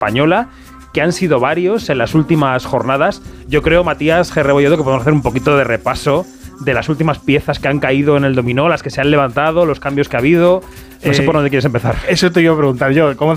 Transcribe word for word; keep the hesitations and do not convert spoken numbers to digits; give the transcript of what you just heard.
española, que han sido varios en las últimas jornadas. Yo creo, Matías G. Rebolledo, que podemos hacer un poquito de repaso de las últimas piezas que han caído en el dominó, las que se han levantado, los cambios que ha habido. No eh, sé por dónde quieres empezar. Eso te iba a preguntar yo. ¿Cómo